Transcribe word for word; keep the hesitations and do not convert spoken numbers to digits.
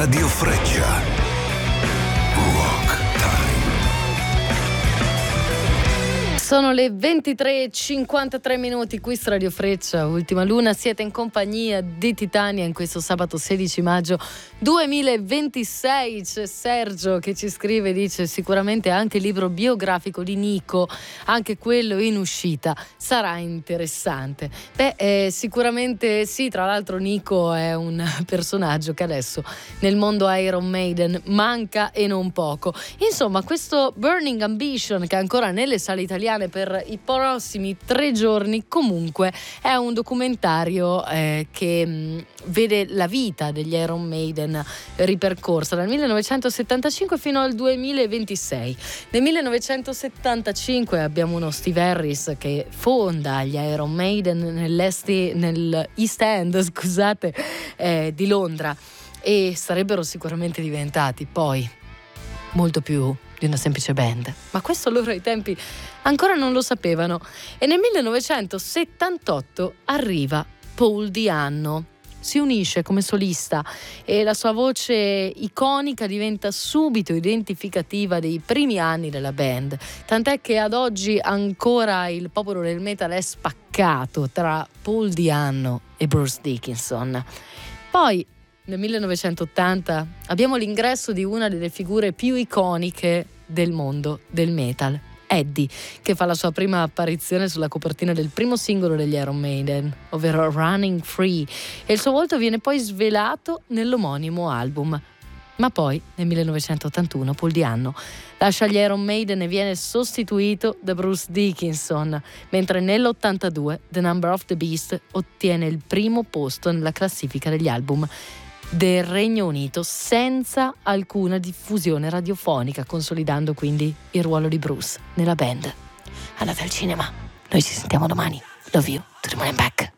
Radio Freccia. Rock Time. Sono le ventitré e cinquantatré minuti qui su Radio Freccia, Ultima Luna, siete in compagnia di Titania in questo sabato sedici maggio duemilaventisei. C'è Sergio che ci scrive, dice sicuramente anche il libro biografico di Nico, anche quello in uscita, sarà interessante. Beh, eh, sicuramente sì, tra l'altro Nico è un personaggio che adesso nel mondo Iron Maiden manca e non poco. Insomma, questo Burning Ambition, che è ancora nelle sale italiane per i prossimi tre giorni, comunque è un documentario eh, che mh, vede la vita degli Iron Maiden ripercorsa dal millenovecentosettantacinque fino al duemilaventisei. Nel millenovecentosettantacinque abbiamo uno Steve Harris che fonda gli Iron Maiden nell'est, nell'East End, scusate, eh, di Londra, e sarebbero sicuramente diventati poi molto più di una semplice band, ma questo loro ai tempi ancora non lo sapevano. E nel millenovecentosettantotto arriva Paul Di'Anno, si unisce come solista e la sua voce iconica diventa subito identificativa dei primi anni della band, tant'è che ad oggi ancora il popolo del metal è spaccato tra Paul Di'Anno e Bruce Dickinson. Poi nel millenovecentottanta abbiamo l'ingresso di una delle figure più iconiche del mondo del metal, Eddie, che fa la sua prima apparizione sulla copertina del primo singolo degli Iron Maiden, ovvero Running Free, e il suo volto viene poi svelato nell'omonimo album. Ma poi, nel millenovecentottantuno, Paul Di'Anno lascia gli Iron Maiden e viene sostituito da Bruce Dickinson, mentre nell'ottantadue The Number of the Beast ottiene il primo posto nella classifica degli album del Regno Unito senza alcuna diffusione radiofonica, consolidando quindi il ruolo di Bruce nella band. Andate al cinema, noi ci sentiamo domani. Love you, to the moon and back.